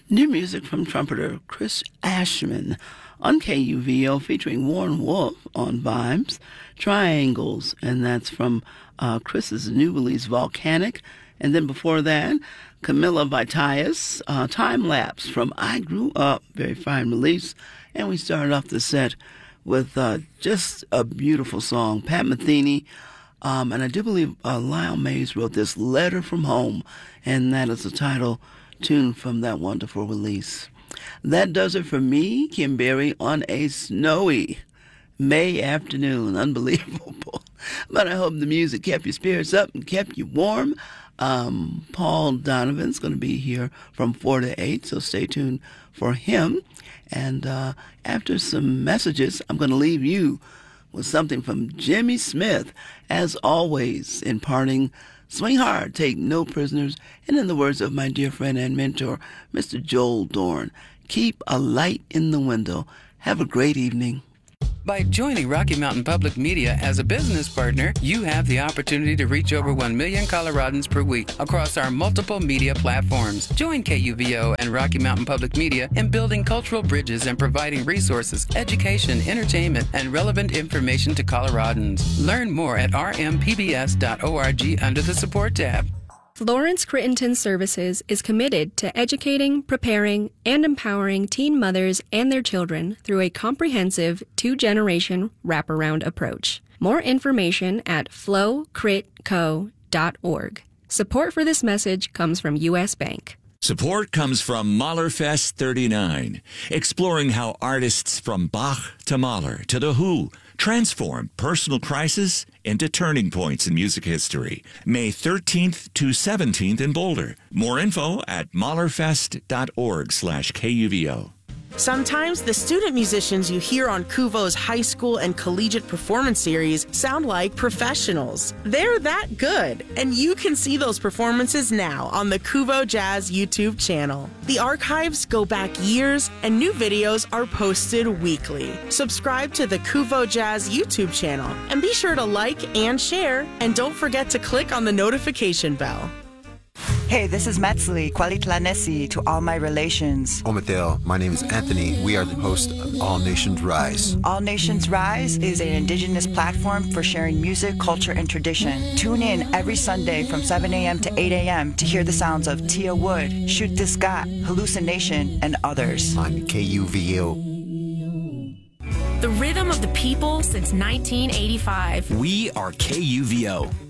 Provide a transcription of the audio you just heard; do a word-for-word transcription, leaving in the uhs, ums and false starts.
New music from trumpeter Chris Ashman on K U V O featuring Warren Wolf on vibes, Triangles, and that's from uh, Chris's new release Volcanic. And then before that, Camilla Vitias, uh, Time Lapse from I Grew Up, very fine release. And we started off the set with uh, just a beautiful song, Pat Metheny. Um, and I do believe uh, Lyle Mays wrote this, Letter from Home, and that is the title tune from that wonderful release. That does it for me, Kim Berry, on a snowy May afternoon. Unbelievable. But I hope the music kept your spirits up and kept you warm. Um, Paul Donovan's going to be here from four to eight, so stay tuned for him. And uh, after some messages, I'm going to leave you with something from Jimmy Smith. As always, in parting, swing hard, take no prisoners, and in the words of my dear friend and mentor, Mister Joel Dorn, keep a light in the window. Have a great evening. By joining Rocky Mountain Public Media as a business partner, you have the opportunity to reach over one million Coloradans per week across our multiple media platforms. Join K U V O and Rocky Mountain Public Media in building cultural bridges and providing resources, education, entertainment, and relevant information to Coloradans. Learn more at r m p b s dot org under the Support tab. Florence Crittenton Services is committed to educating, preparing, and empowering teen mothers and their children through a comprehensive two-generation wraparound approach. More information at flow crit co dot org. Support for this message comes from U S Bank. Support comes from Mahlerfest thirty-nine, exploring how artists from Bach to Mahler to The Who transform personal crisis into turning points in music history. May thirteenth to seventeenth in Boulder. More info at mahlerfest.org slash KUVO. Sometimes the student musicians you hear on Kuvo's high school and collegiate performance series sound like professionals. They're that good, and you can see those performances now on the Kuvo Jazz YouTube channel. The archives go back years, and new videos are posted weekly. Subscribe to the Kuvo Jazz YouTube channel, and be sure to like and share, and don't forget to click on the notification bell. Hey, this is Metzli, Qualitlanesi to all my relations. Ometel, my name is Anthony. We are the host of All Nations Rise. All Nations Rise is an indigenous platform for sharing music, culture, and tradition. Tune in every Sunday from seven a.m. to eight a.m. to hear the sounds of Tia Wood, Shoot the Scott, Hallucination, and others. On K U V O. The rhythm of the people since nineteen eighty-five. We are K U V O.